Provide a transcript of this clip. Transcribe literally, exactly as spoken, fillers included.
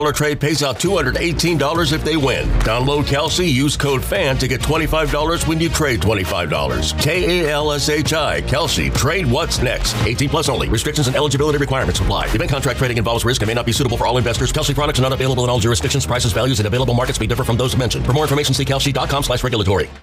trade pays out two hundred eighteen dollars if they win. Download Kalshi, use code FAN to get twenty-five dollars when you trade twenty-five dollars. K A L S H I, Kalshi. Trade what's next. eighteen plus only. Restrictions and eligibility requirements apply. Event contract trading involves risk and may not be suitable for all investors. Kalshi products are not available in all jurisdictions. Prices, values, and available markets may differ from those mentioned. For more information, see kalshi dot com slash regulatory.